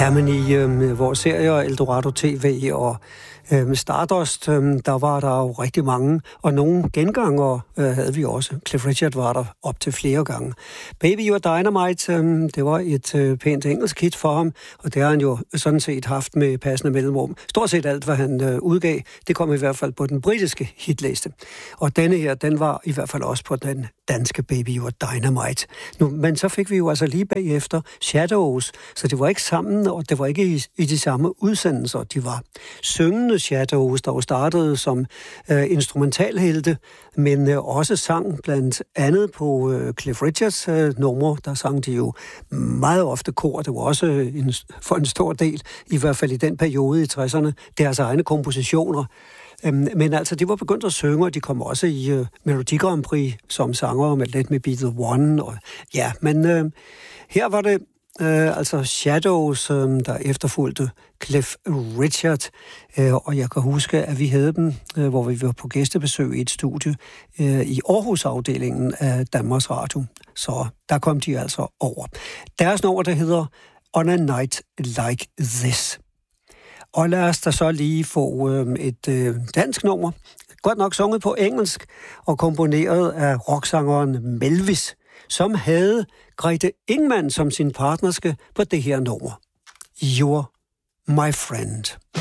Ja, men i vores serie Eldorado TV og Stardust, der var der jo rigtig mange, og nogle genganger havde vi også. Cliff Richard var der op til flere gange. Baby You're Dynamite, det var et pænt engelsk hit for ham, og det har han jo sådan set haft med passende mellemrum. Stort set alt, hvad han udgav, det kom i hvert fald på den britiske hitliste. Og denne her, den var i hvert fald også på den danske Baby You're Dynamite. Men så fik vi jo altså lige bagefter Shadows, så det var ikke sammen, og det var ikke i de samme udsendelser. De var syngende Shadows, der jo startede som instrumentalhelte, men også sang blandt andet på Cliff Richards numre. Der sang de jo meget ofte kor. Det var også for en stor del, i hvert fald i den periode i 60'erne, deres egne kompositioner. Men altså, de var begyndt at synge, og de kom også i Melodi Grand Prix som sanger med Let Me Be The One. Og, ja, men her var det altså Shadows, der efterfulgte Cliff Richard, og jeg kan huske, at vi havde dem, hvor vi var på gæstebesøg i et studie i Aarhus-afdelingen af Danmarks Radio. Så der kom de altså over. Deres nummer, der hedder On a Night Like This. Og lad os da så lige få et dansk nummer, godt nok sunget på engelsk, og komponeret af rocksangeren Melvis, som havde Grete Ingmann som sin partnerske på det her nummer. You're My Friend.